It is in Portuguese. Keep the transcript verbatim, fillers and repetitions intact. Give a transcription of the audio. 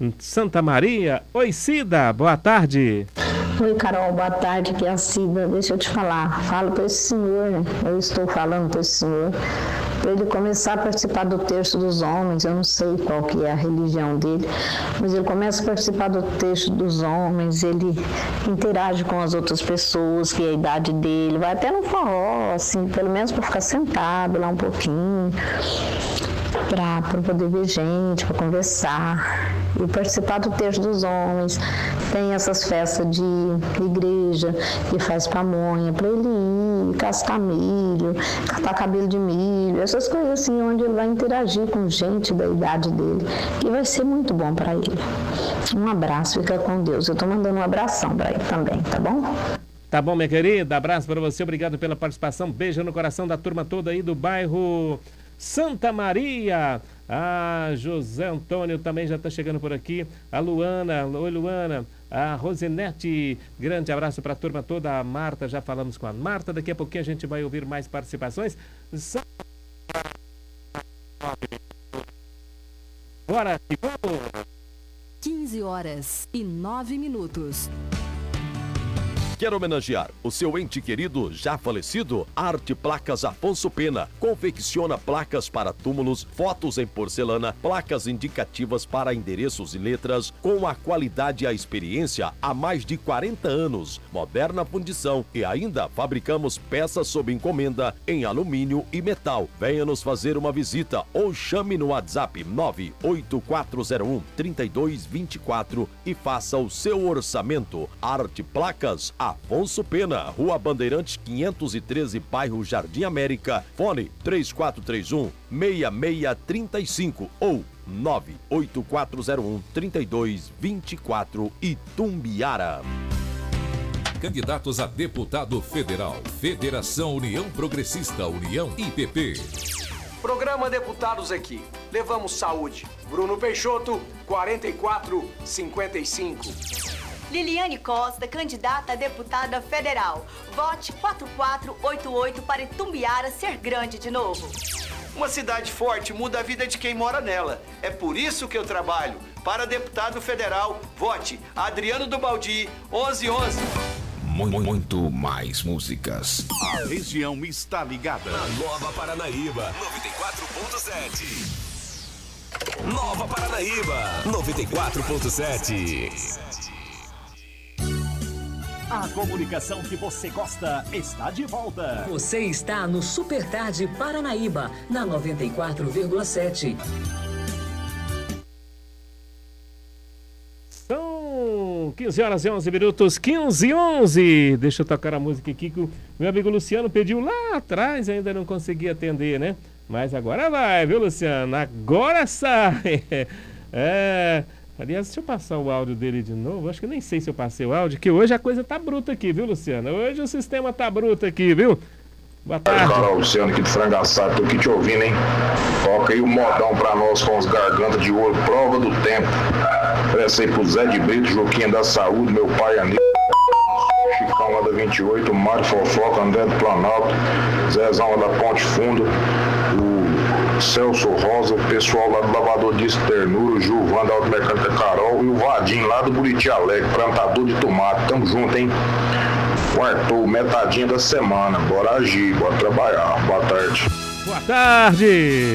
Santa Maria. Oi, Cida, boa tarde. Oi, Carol, boa tarde, aqui é a Cida. Deixa eu te falar, falo para esse senhor, né? Eu estou falando para esse senhor, para ele começar a participar do Terço dos Homens. Eu não sei qual que é a religião dele, mas ele começa a participar do Terço dos Homens, ele interage com as outras pessoas, que é a idade dele, vai até no forró, assim, pelo menos para ficar sentado lá um pouquinho, para poder ver gente, para conversar e participar do Terço dos Homens. Tem essas festas de igreja que faz pamonha para ele ir, cascar milho, catar cabelo de milho, essas coisas assim, onde ele vai interagir com gente da idade dele, que vai ser muito bom para ele. Um abraço, fica com Deus. Eu estou mandando um abração para ele também, tá bom? Tá bom, minha querida, abraço para você, obrigado pela participação, beijo no coração da turma toda aí do bairro Santa Maria. A José Antônio também já está chegando por aqui. A Luana, oi Luana. A Rosinete, grande abraço para a turma toda. A Marta, já falamos com a Marta. Daqui a pouquinho a gente vai ouvir mais participações. Bora, vamos! quinze horas e nove minutos. Quer homenagear o seu ente querido já falecido? Arte Placas Afonso Pena confecciona placas para túmulos, fotos em porcelana, placas indicativas para endereços e letras, com a qualidade e a experiência há mais de quarenta anos. Moderna fundição e ainda fabricamos peças sob encomenda em alumínio e metal. Venha nos fazer uma visita ou chame no WhatsApp nove oito quatro zero um, três dois dois quatro e faça o seu orçamento. Arte Placas Afonso Pena, Rua Bandeirantes quinhentos e treze, bairro Jardim América, fone três quatro três um, seis seis três cinco ou nove oito quatro zero um, três dois dois quatro, Itumbiara. Candidatos a deputado federal, Federação União Progressista, União I P P. Programa Deputados aqui. Levamos saúde. Bruno Peixoto, quarenta e quatro cinquenta e cinco. Liliane Costa, candidata a deputada federal. Vote quatro quatro oito oito para Itumbiara ser grande de novo. Uma cidade forte muda a vida de quem mora nela. É por isso que eu trabalho. Para deputado federal, vote Adriano do Baldi, onze onze. Muito mais músicas. A região está ligada. Na Nova Paranaíba, noventa e quatro ponto sete. Nova Paranaíba, noventa e quatro ponto sete. A comunicação que você gosta está de volta. Você está no Super Tarde Paranaíba, na noventa e quatro vírgula sete. São quinze horas e onze minutos, quinze e onze. Deixa eu tocar a música aqui que o meu amigo Luciano pediu lá atrás, ainda não consegui atender, né? Mas agora vai, viu, Luciano? Agora sai. É... Aliás, deixa eu passar o áudio dele de novo. Acho que nem sei se eu passei o áudio, que hoje a coisa tá bruta aqui, viu, Luciano? Hoje o sistema tá bruto aqui, viu? Boa tarde. Carol, Luciano aqui de Frangaçado, tô aqui te ouvindo, hein? Toca aí o modão pra nós com os gargantas de ouro, prova do tempo. Presta aí pro Zé de Brito, Joquinha da Saúde, meu pai Aníbal, Chicão lá da vinte e oito, Mário Fofoca, André do Planalto, Zezão lá da Ponte Funda, o Celso Rosa, o pessoal lá do Lavador de Ternura, o Gilvan da Automecânica Carol e o Vadinho lá do Buriti Alegre, plantador de tomate. Tamo junto, hein? O Arthur, metadinha da semana. Bora agir, bora trabalhar. Boa tarde. Boa tarde.